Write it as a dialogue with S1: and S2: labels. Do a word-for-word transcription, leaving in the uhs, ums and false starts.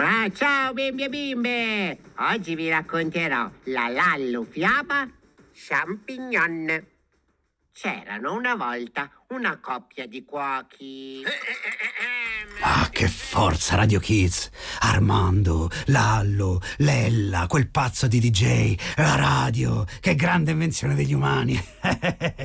S1: Ma ciao bimbi e bimbe! Oggi vi racconterò la Lallo fiaba Champignon. C'erano una volta una coppia di cuochi.
S2: Ah, che forza, Radio Kids! Armando, Lallo, Lella, quel pazzo di D J, la radio, che grande invenzione degli umani!